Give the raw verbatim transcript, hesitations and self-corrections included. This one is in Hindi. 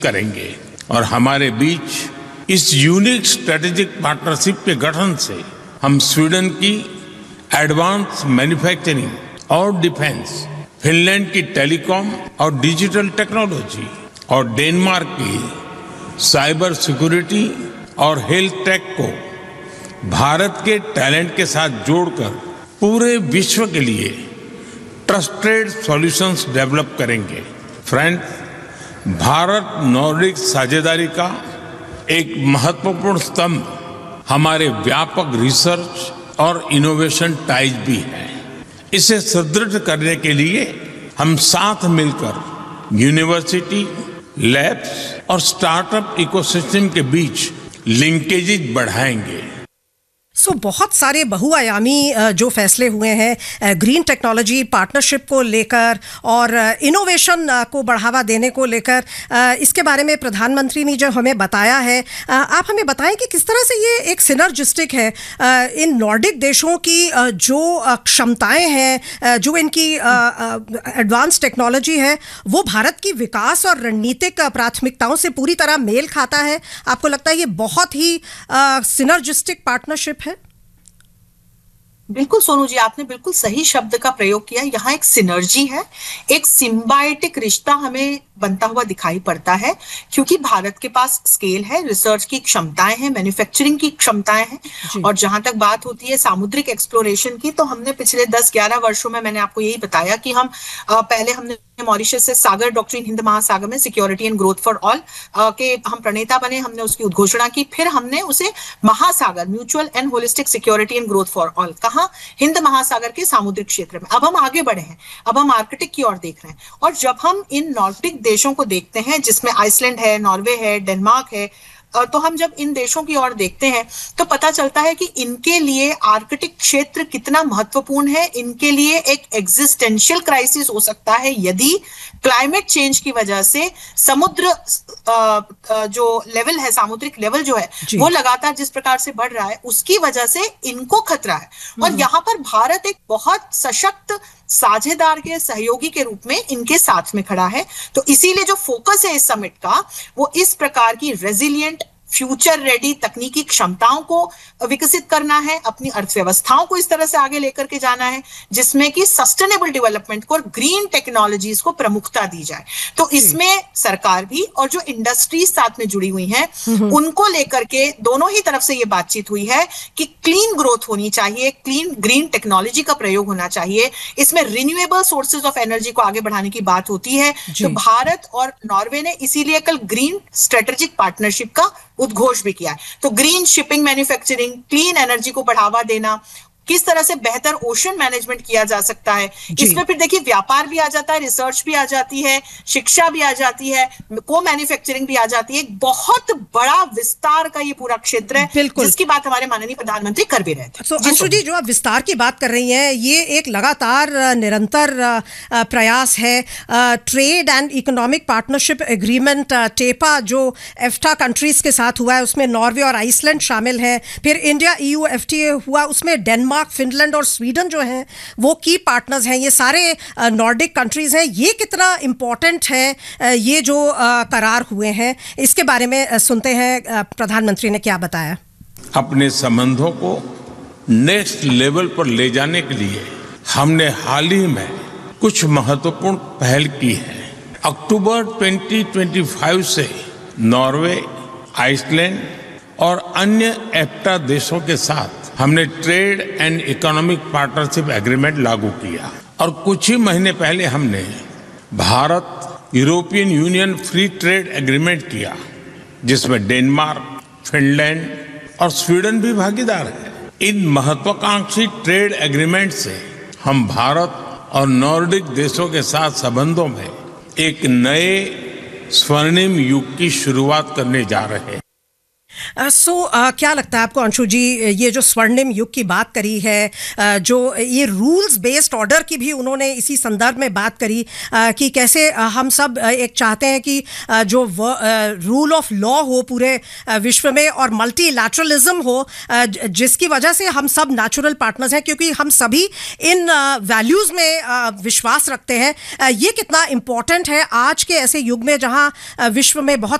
करेंगे और हमारे बीच इस यूनिक स्ट्रेटेजिक पार्टनरशिप के गठन से हम स्वीडन की एडवांस मैन्युफैक्चरिंग और डिफेंस, फिनलैंड की टेलीकॉम और डिजिटल टेक्नोलॉजी और डेनमार्क की साइबर सिक्योरिटी और हेल्थ टेक को भारत के टैलेंट के साथ जोड़कर पूरे विश्व के लिए ट्रस्टेड सॉल्यूशंस डेवलप करेंगे। फ्रेंड्स, भारत नॉर्डिक साझेदारी का एक महत्वपूर्ण स्तंभ हमारे व्यापक रिसर्च और इनोवेशन टाइज भी है। इसे सुदृढ़ करने के लिए हम साथ मिलकर यूनिवर्सिटी, लैब्स और स्टार्टअप इकोसिस्टम के बीच लिंकेजेस बढ़ाएंगे। सो so, बहुत सारे बहुआयामी जो फैसले हुए हैं ग्रीन टेक्नोलॉजी पार्टनरशिप को लेकर और इनोवेशन को बढ़ावा देने को लेकर, इसके बारे में प्रधानमंत्री ने जो हमें बताया है, आप हमें बताएं कि किस तरह से ये एक सिनर्जिस्टिक है। इन नॉर्डिक देशों की जो क्षमताएं हैं, जो इनकी एडवांस टेक्नोलॉजी है, वो भारत की विकास और रणनीतिक प्राथमिकताओं से पूरी तरह मेल खाता है। आपको लगता है ये बहुत ही सिनर्जिस्टिक पार्टनरशिप है? बिल्कुल सोनू जी, आपने बिल्कुल सही शब्द का प्रयोग किया। यहाँ एक सिनर्जी है, एक सिम्बायोटिक रिश्ता हमें बनता हुआ दिखाई पड़ता है, क्योंकि भारत के पास स्केल है, रिसर्च की क्षमताएं हैं, मैन्युफैक्चरिंग की क्षमताएं हैं। और जहां तक बात होती है सामुद्रिक एक्सप्लोरेशन की, तो हमने पिछले दस ग्यारह वर्षों में, मैंने आपको यही बताया कि हम पहले हमने मॉरिशस से सागर डॉक्ट्रिन हिंद महासागर में security and growth for all के हम प्रणेता बने, हमने उसकी उद्घोषणा की। फिर हमने उसे महासागर mutual and holistic security and growth for all कहा, हिंद महासागर के सामुद्रिक क्षेत्र में। अब हम आगे बढ़े हैं, अब हम आर्कटिक की ओर देख रहे हैं। और जब हम इन नॉर्डिक देशों को देखते हैं, जिसमें आइसलैंड है, नॉर्वे है, डेनमार्क है, तो हम जब इन देशों की ओर देखते हैं तो पता चलता है कि इनके लिए आर्कटिक क्षेत्र कितना महत्वपूर्ण है। इनके लिए एक एग्जिस्टेंशियल क्राइसिस हो सकता है यदि क्लाइमेट चेंज की वजह से समुद्र जो लेवल है, सामुद्रिक लेवल जो है वो लगातार जिस प्रकार से बढ़ रहा है, उसकी वजह से इनको खतरा है। और यहाँ पर भारत एक बहुत सशक्त साझेदार के सहयोगी के रूप में इनके साथ में खड़ा है। तो इसीलिए जो फोकस है इस समिट का, वो इस प्रकार की रेजिलिएंट, फ्यूचर रेडी तकनीकी क्षमताओं को विकसित करना है, अपनी अर्थव्यवस्थाओं को इस तरह से आगे लेकर के जाना है जिसमें कि सस्टेनेबल डेवलपमेंट को और ग्रीन टेक्नोलॉजीज को प्रमुखता दी जाए। तो इसमें सरकार भी और जो इंडस्ट्रीज साथ में जुड़ी हुई हैं उनको लेकर के दोनों ही तरफ से ये बातचीत हुई है कि क्लीन ग्रोथ होनी चाहिए, क्लीन ग्रीन टेक्नोलॉजी का प्रयोग होना चाहिए। इसमें रिन्यूएबल सोर्सेज ऑफ एनर्जी को आगे बढ़ाने की बात होती है। तो भारत और नॉर्वे ने इसीलिए कल ग्रीन स्ट्रेटेजिक पार्टनरशिप का उद्घोष भी किया है। तो green shipping, manufacturing, clean energy को बढ़ावा देना, किस तरह से बेहतर ओशन मैनेजमेंट किया जा सकता है, इसमें फिर देखिए व्यापार भी आ जाता है, रिसर्च भी आ जाती है, शिक्षा भी आ जाती है, को मैन्युफैक्चरिंग भी आ जाती है। एक बहुत बड़ा विस्तार का ये पूरा क्षेत्र है जिसकी बात हमारे माननीय प्रधानमंत्री कर भी रहे थे। so, अंशु जी, जो आप विस्तार की बात कर रही हैं, ये एक लगातार निरंतर प्रयास है। Trade and economic partnership agreement टेपा जो एफ्टा कंट्रीज के साथ हुआ है, उसमें नॉर्वे और आइसलैंड शामिल है। फिर इंडिया ईयू एफटीए हुआ, उसमें डेनमार्क, फिनलैंड और स्वीडन जो हैं वो की पार्टनर्स हैं। ये सारे नॉर्डिक कंट्रीज हैं। ये कितना इम्पोर्टेंट है ये जो करार हुए हैं, इसके बारे में सुनते हैं प्रधानमंत्री ने क्या बताया। अपने संबंधों को नेक्स्ट लेवल पर ले जाने के लिए हमने हाल ही में कुछ महत्वपूर्ण पहल की है। अक्टूबर दो हज़ार पच्चीस से नॉर्वे, आइसलैंड और अन्य एफ्टा देशों के साथ हमने trade and economic partnership agreement लागू किया। और कुछ ही महीने पहले हमने Bharat European union free trade agreement किया, जिसमें डेनमार्क, फिनलैंड और स्वीडन भी भागीदार है। इन महत्वाकांक्षी ट्रेड एग्रीमेंट से हम भारत और नॉर्डिक देशों के साथ संबंधों में एक नए स्वर्णिम युग की शुरुआत करने जा रहे हैं। सो uh, so, uh, क्या लगता है आपको अंशु जी, ये जो स्वर्णिम युग की बात करी है, uh, जो ये रूल्स बेस्ड ऑर्डर की भी उन्होंने इसी संदर्भ में बात करी uh, कि कैसे uh, हम सब uh, एक चाहते हैं कि uh, जो रूल ऑफ लॉ हो पूरे uh, विश्व में और मल्टीलैटरलिज्म हो, uh, जिसकी वजह से हम सब नेचुरल पार्टनर्स हैं, क्योंकि हम सभी इन वैल्यूज़ uh, में uh, विश्वास रखते हैं। uh, ये कितना इम्पोर्टेंट है आज के ऐसे युग में जहाँ uh, विश्व में बहुत